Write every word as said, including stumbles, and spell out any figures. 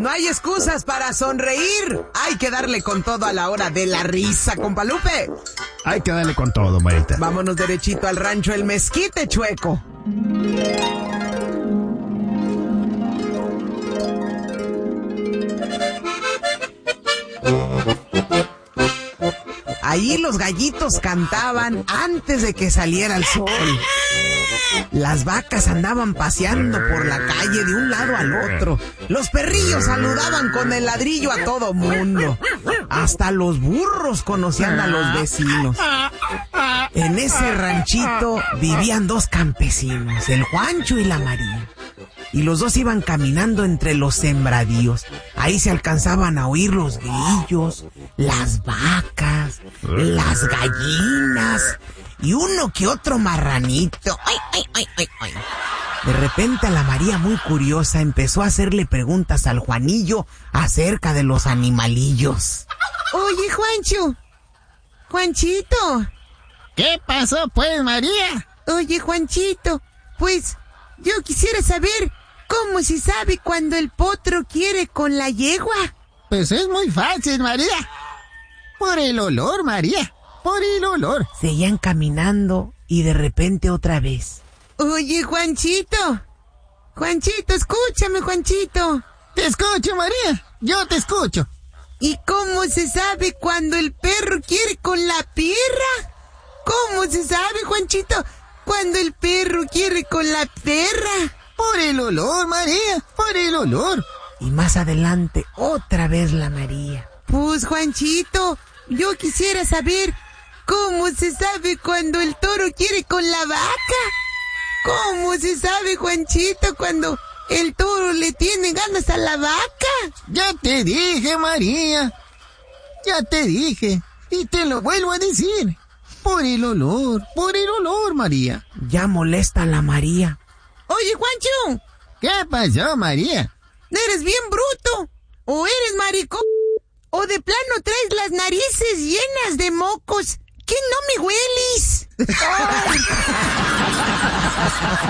No hay excusas para sonreír. Hay que darle con todo a la hora de la risa, compa Lupe. Hay que darle con todo, Marita. Vámonos derechito al rancho El Mezquite, Chueco. Ahí los gallitos cantaban antes de que saliera el sol. Las vacas andaban paseando por la calle de un lado al otro. Los perrillos saludaban con el ladrillo a todo mundo. Hasta los burros conocían a los vecinos. En ese ranchito vivían dos campesinos, el Juancho y la María. Y los dos iban caminando entre los sembradíos. Ahí se alcanzaban a oír los grillos, las vacas, las gallinas y uno que otro marranito. ¡Ay, ay, ay, ay, ay! De repente la María, muy curiosa, empezó a hacerle preguntas al Juanillo acerca de los animalillos. Oye, Juancho. Juanchito. ¿Qué pasó, pues, María? Oye, Juanchito, pues yo quisiera saber cómo se sabe cuando el potro quiere con la yegua. Pues es muy fácil, María. Por el olor, María. Por el olor. Seguían caminando y de repente otra vez. Oye, Juanchito. Juanchito, escúchame, Juanchito. Te escucho, María. Yo te escucho. ¿Y cómo se sabe cuando el perro quiere con la perra? ¿Cómo se sabe, Juanchito, cuando el perro quiere con la perra? Por el olor, María, por el olor. Y más adelante, otra vez la María. Pues, Juanchito, yo quisiera saber cómo se sabe cuando el toro quiere con la vaca. ¿Cómo se sabe, Juanchito, cuando el toro le tiene ganas a la vaca? Ya te dije, María. Ya te dije. Y te lo vuelvo a decir. Por el olor, por el olor, María. Ya molesta la María. Oye, Juancho. ¿Qué pasó, María? Eres bien bruto. O eres maricón. O de plano traes las narices llenas de mocos. ¿Qué no me hueles?